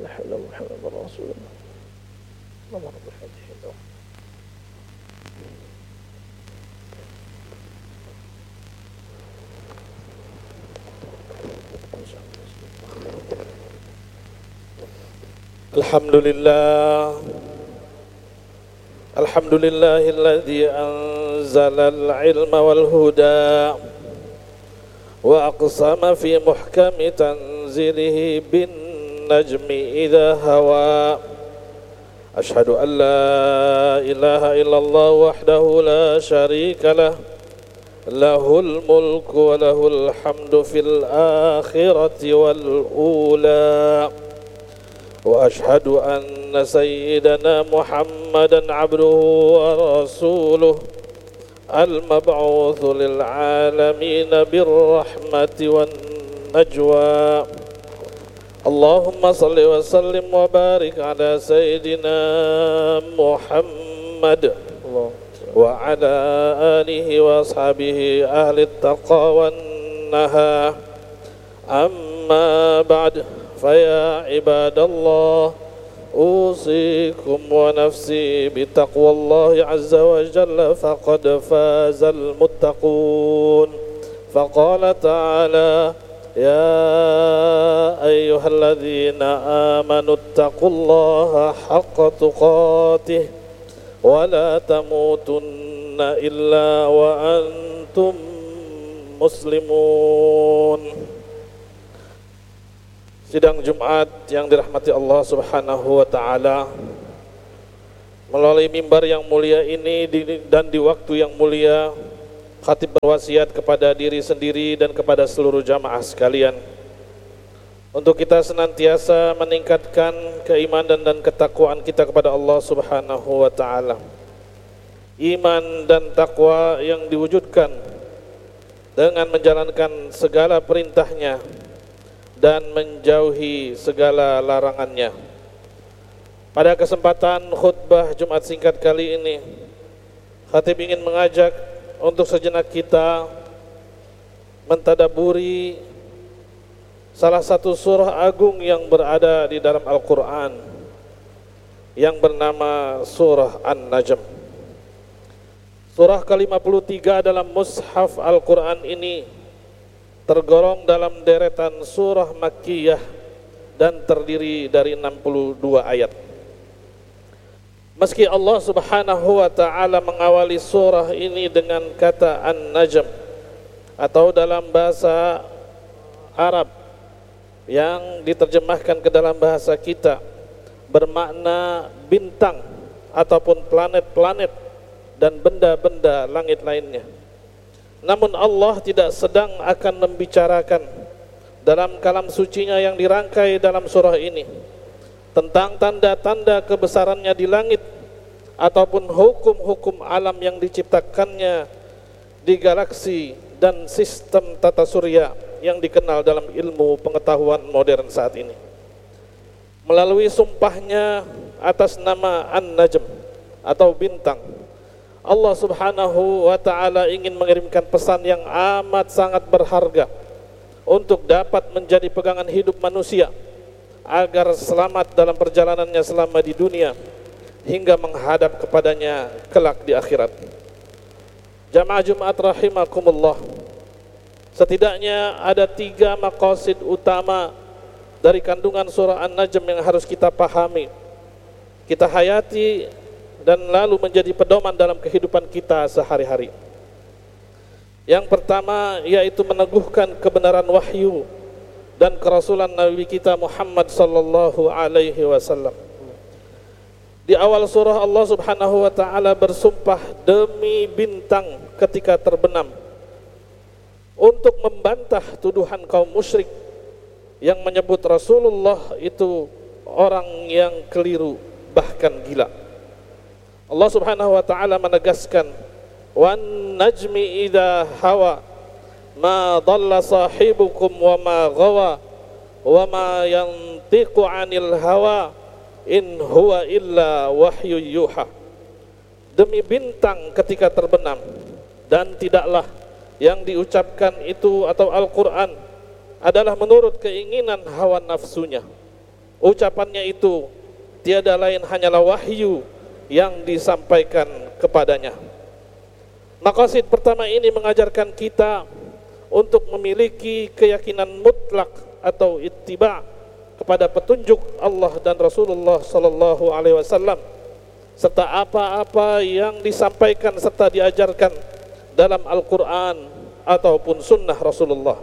محمد رسول الله اللهم رب الفاتحة الحمد لله الذي أنزل العلم والهدى وأقسم في محكم تنزيله بالنجم إذا هوى أشهد أن لا إله إلا الله وحده لا شريك له له الملك وله الحمد في الآخرة والأولى وأشهد أن سيدنا محمدا عبده ورسوله المبعوث للعالمين بالرحمة والنجوى اللهم صل وسلم وبارك على سيدنا محمد وعلى آله وأصحابه أهل التقى والنهى أما بعد فيا عباد الله أوصيكم ونفسي بتقوى الله عز وجل فقد فاز المتقون فقال تعالى يا أيها الذين آمنوا اتقوا الله حق تقاته ولا تموتن إلا وأنتم مسلمون. Sidang Jumat yang dirahmati Allah Subhanahu wa Ta'ala, melalui mimbar yang mulia ini dan di waktu yang mulia, khatib berwasiat kepada diri sendiri dan kepada seluruh jamaah sekalian untuk kita senantiasa meningkatkan keimanan dan ketakwaan kita kepada Allah Subhanahu wa Ta'ala. Iman dan takwa yang diwujudkan dengan menjalankan segala perintahnya dan menjauhi segala larangannya. Pada kesempatan khutbah Jumat singkat kali ini, khatib ingin mengajak untuk sejenak kita mentadaburi salah satu surah agung yang berada di dalam Al-Quran yang bernama surah An-Najm. Surah ke-53 dalam mushaf Al-Quran ini tergolong dalam deretan surah Makkiyah dan terdiri dari 62 ayat. Meski Allah Subhanahu wa Ta'ala mengawali surah ini dengan kata An-Najm atau dalam bahasa Arab yang diterjemahkan ke dalam bahasa kita bermakna bintang ataupun planet-planet dan benda-benda langit lainnya. Namun Allah tidak sedang akan membicarakan dalam kalam sucinya yang dirangkai dalam surah ini tentang tanda-tanda kebesarannya di langit ataupun hukum-hukum alam yang diciptakannya di galaksi dan sistem tata surya yang dikenal dalam ilmu pengetahuan modern saat ini. Melalui sumpahnya atas nama An-Najm atau bintang, Allah Subhanahu wa Ta'ala ingin mengirimkan pesan yang amat sangat berharga untuk dapat menjadi pegangan hidup manusia agar selamat dalam perjalanannya selama di dunia hingga menghadap kepadanya kelak di akhirat. Jamaah Jumat rahimakumullah, setidaknya ada 3 maqasid utama dari kandungan surah An-Najm yang harus kita pahami, kita hayati dan lalu menjadi pedoman dalam kehidupan kita sehari-hari. Yang pertama yaitu meneguhkan kebenaran wahyu dan kerasulan Nabi kita Muhammad sallallahu alaihi wasallam. Di awal surah Allah Subhanahu wa Ta'ala bersumpah demi bintang ketika terbenam untuk membantah tuduhan kaum musyrik yang menyebut Rasulullah itu orang yang keliru bahkan gila. Allah Subhanahu wa Ta'ala menegaskan, wan najmi idza hawa ma dhalla sahibukum wa ma ghawa wa ma yantiqu 'anil hawa in huwa illa wahyu yuha. Demi bintang ketika terbenam, dan tidaklah yang diucapkan itu atau Al-Quran adalah menurut keinginan hawa nafsunya. Ucapannya itu tiada lain hanyalah wahyu yang disampaikan kepadanya. Maqasid pertama ini mengajarkan kita untuk memiliki keyakinan mutlak atau ittiba' kepada petunjuk Allah dan Rasulullah sallallahu alaihi wasallam, serta apa-apa yang disampaikan serta diajarkan dalam Al-Qur'an ataupun sunnah Rasulullah.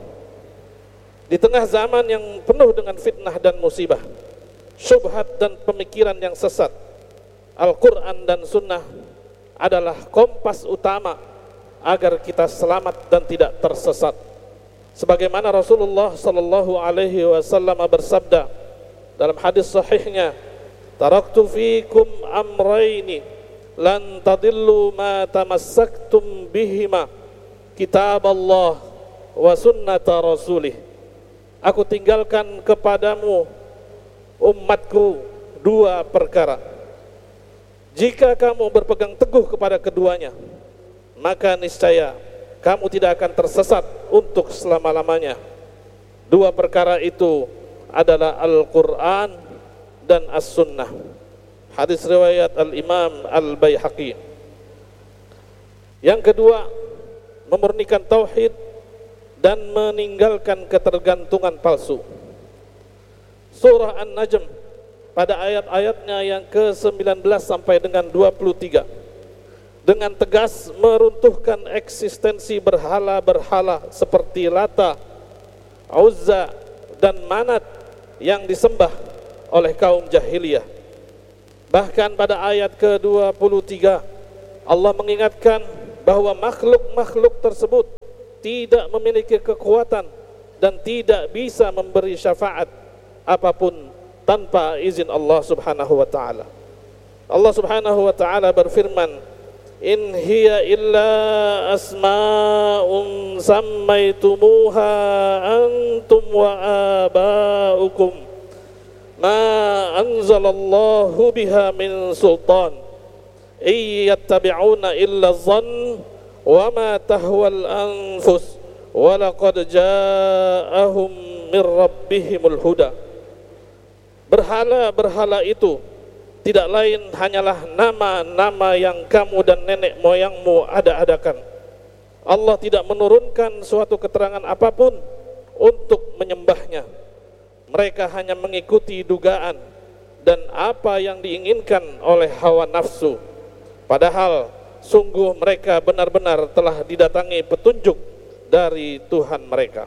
Di tengah zaman yang penuh dengan fitnah dan musibah, syubhat dan pemikiran yang sesat, Al-Qur'an dan sunnah adalah kompas utama agar kita selamat dan tidak tersesat. Sebagaimana Rasulullah sallallahu alaihi wasallam bersabda dalam hadis sahihnya, "Taraktu fikum amrayni lan tadillu ma tamassaktum bihima, kitab Allah wa sunnata rasulih." Aku tinggalkan kepadamu umatku dua perkara. Jika kamu berpegang teguh kepada keduanya, maka niscaya kamu tidak akan tersesat untuk selama-lamanya. Dua perkara itu adalah Al-Quran dan As-Sunnah. Hadis riwayat Al-Imam Al-Baihaqi. Yang kedua, memurnikan tauhid dan meninggalkan ketergantungan palsu. Surah An-Najm pada ayat-ayatnya yang ke-19 sampai dengan 23 dengan tegas meruntuhkan eksistensi berhala-berhala seperti Lata, Uzza, dan Manat yang disembah oleh kaum jahiliyah. Bahkan pada ayat ke-23 Allah mengingatkan bahwa makhluk-makhluk tersebut tidak memiliki kekuatan dan tidak bisa memberi syafaat apapun tanpa izin Allah Subhanahu wa taala. Allah Subhanahu wa taala berfirman, "In hiya illa asma'un sammaitumuha antum wa aba'ukum ma anzalallahu biha min sultan iyattabi'una illa dhann wa ma tahwal anfus wa laqad ja'ahum min rabbihimul huda." Berhala-berhala itu tidak lain hanyalah nama-nama yang kamu dan nenek moyangmu ada-adakan. Allah tidak menurunkan suatu keterangan apapun untuk menyembahnya. Mereka hanya mengikuti dugaan dan apa yang diinginkan oleh hawa nafsu. Padahal sungguh mereka benar-benar telah didatangi petunjuk dari Tuhan mereka.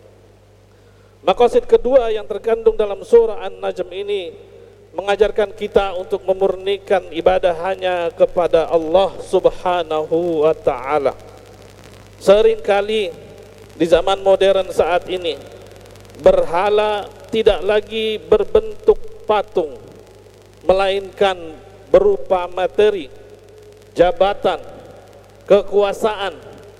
Maqasid kedua yang terkandung dalam surah An-Najm ini mengajarkan kita untuk memurnikan ibadah hanya kepada Allah Subhanahu wa ta'ala. Seringkali di zaman modern saat ini, berhala tidak lagi berbentuk patung, melainkan berupa materi, jabatan, kekuasaan,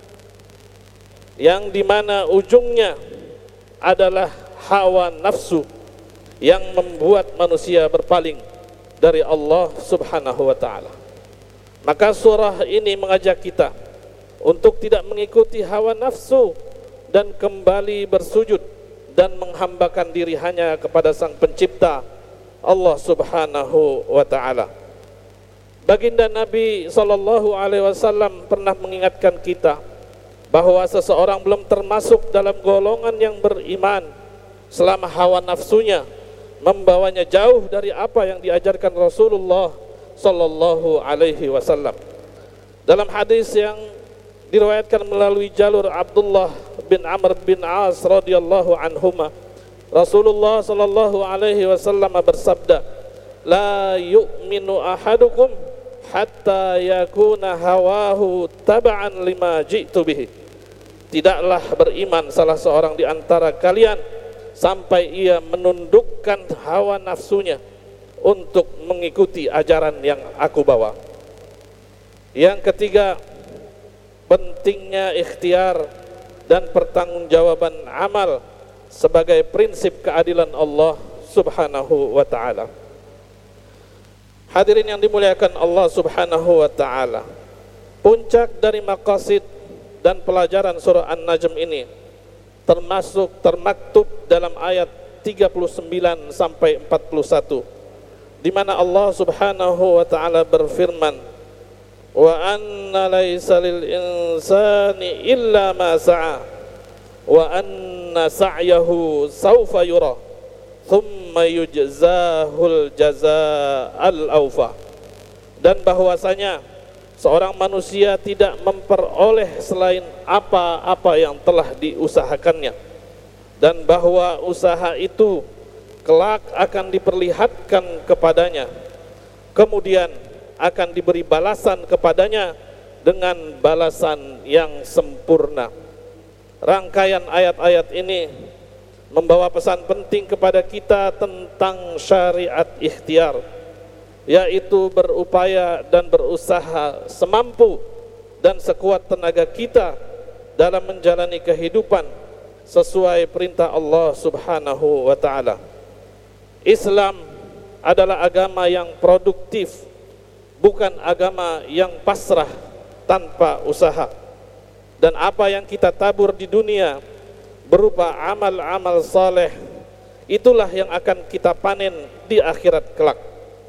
yang dimana ujungnya adalah hawa nafsu yang membuat manusia berpaling dari Allah Subhanahu wa ta'ala. Maka surah ini mengajak kita untuk tidak mengikuti hawa nafsu dan kembali bersujud dan menghambakan diri hanya kepada Sang Pencipta Allah Subhanahu wa ta'ala. Baginda Nabi SAW pernah mengingatkan kita bahwa seseorang belum termasuk dalam golongan yang beriman selama hawa nafsunya membawanya jauh dari apa yang diajarkan Rasulullah sallallahu alaihi wasallam. Dalam hadis yang diriwayatkan melalui jalur Abdullah bin Amr bin As radhiyallahu anhuma, Rasulullah sallallahu alaihi wasallam bersabda, "La yu'minu ahadukum hatta yakuna hawahu taba'an lima ji'tu bihi." Tidaklah beriman salah seorang di antara kalian sampai ia menundukkan hawa nafsunya untuk mengikuti ajaran yang aku bawa. Yang ketiga, pentingnya ikhtiar dan pertanggungjawaban amal sebagai prinsip keadilan Allah Subhanahu wa ta'ala. Hadirin yang dimuliakan Allah Subhanahu wa ta'ala, puncak dari maqasid dan pelajaran surah An-Najm ini termaktub dalam ayat 39 sampai 41, di mana Allah Subhanahu wa taala berfirman, wa anna laisa lil insani illa ma sa'a wa anna sa'yahu sawfa yura thumma yujzahul jazaa'al awfa. Dan bahwasanya seorang manusia tidak memperoleh selain apa-apa yang telah diusahakannya, dan bahwa usaha itu kelak akan diperlihatkan kepadanya, kemudian akan diberi balasan kepadanya dengan balasan yang sempurna. Rangkaian ayat-ayat ini membawa pesan penting kepada kita tentang syariat ikhtiar, yaitu berupaya dan berusaha semampu dan sekuat tenaga kita dalam menjalani kehidupan sesuai perintah Allah Subhanahu wa taala. Islam adalah agama yang produktif, bukan agama yang pasrah tanpa usaha. Dan apa yang kita tabur di dunia berupa amal-amal saleh, itulah yang akan kita panen di akhirat kelak.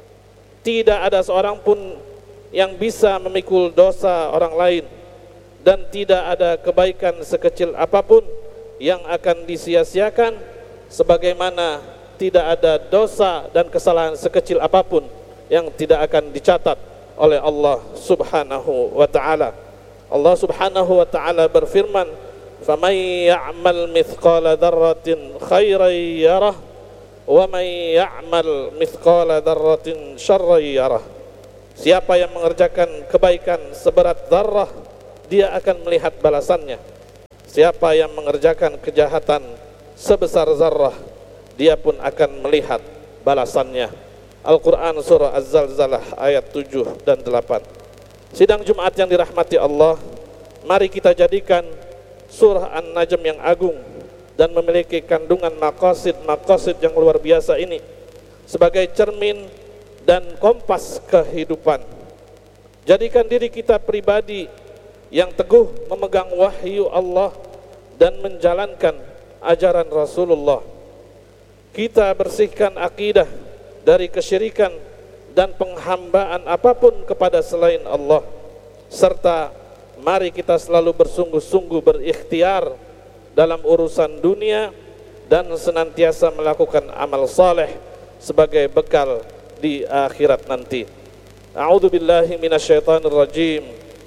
Tidak ada seorang pun yang bisa memikul dosa orang lain, dan tidak ada kebaikan sekecil apapun yang akan disia-siakan, sebagaimana tidak ada dosa dan kesalahan sekecil apapun yang tidak akan dicatat oleh Allah Subhanahu wa taala. Allah Subhanahu wa taala berfirman, "Faman ya'mal mithqala dzarratin khairan yarah wa man ya'mal mithqala dzarratin syarran yarah." Siapa yang mengerjakan kebaikan seberat zarrah, dia akan melihat balasannya. Siapa yang mengerjakan kejahatan sebesar zarrah, dia pun akan melihat balasannya. Al-Quran surah Az-Zalzalah ayat 7 dan 8. Sidang Jumat yang dirahmati Allah, mari kita jadikan surah An-Najm yang agung dan memiliki kandungan maqasid yang luar biasa ini sebagai cermin dan kompas kehidupan. Jadikan diri kita pribadi yang teguh memegang wahyu Allah dan menjalankan ajaran Rasulullah. Kita bersihkan akidah dari kesyirikan dan penghambaan apapun kepada selain Allah, serta mari kita selalu bersungguh-sungguh berikhtiar dalam urusan dunia dan senantiasa melakukan amal saleh sebagai bekal di akhirat nanti. A'udzu billahi minasyaitonir rajim.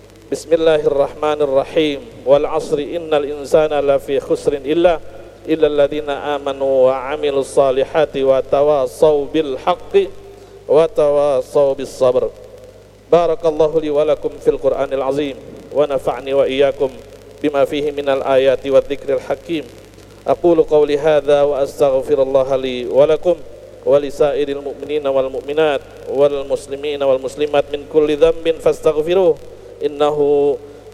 Bismillahirrahmanirrahim. Wal 'asri innal insana lafi khusrin illa alladzina amanu wa 'amilus salihati wa tawassaw bil haqqi wa tawassaw bis sabr. Barakallahu li wa lakum fil Qur'anil azim wa nafa'ni wa iyyakum bima fihi minal ayati wadh-dhikril hakim. Aqulu qawli hadza wa astaghfirullaha li wa lakum wa lisairil mu'minina wal mu'minat wal muslimina wal muslimat min kulli dhanbin fastaghfiruh innahu